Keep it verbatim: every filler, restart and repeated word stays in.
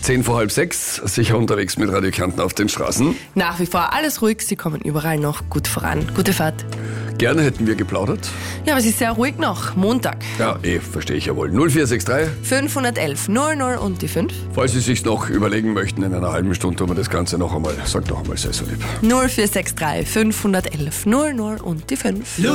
zehn vor halb sechs, sicher unterwegs mit Radio Kärnten auf den Straßen. Nach wie vor alles ruhig, Sie kommen überall noch gut voran. Gute Fahrt. Gerne hätten wir geplaudert. Ja, aber es ist sehr ruhig noch. Montag. Ja, eh, verstehe ich ja wohl. null vier sechs drei fünfhundertelf null null und die fünf. Falls Sie sich noch überlegen möchten, in einer halben Stunde tun wir das Ganze noch einmal. Sagt noch einmal, sei so lieb. null vier sechs drei fünfhundertelf null null und die fünf.